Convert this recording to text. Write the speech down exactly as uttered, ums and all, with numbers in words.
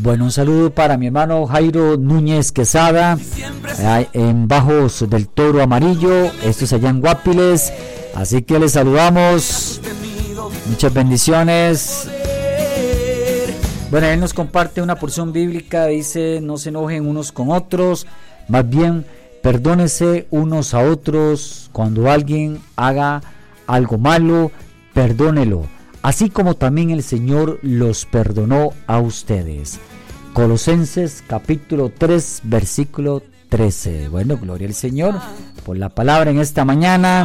Bueno, un saludo para mi hermano Jairo Núñez Quesada, eh, en Bajos del Toro Amarillo, esto es allá en Guapiles, así que les saludamos, muchas bendiciones. Bueno, él nos comparte una porción bíblica, dice: no se enojen unos con otros, más bien perdónense unos a otros. Cuando alguien haga algo malo, perdónelo, así como también el Señor los perdonó a ustedes. Colosenses capítulo tres, versículo trece. Bueno, gloria al Señor por la palabra en esta mañana.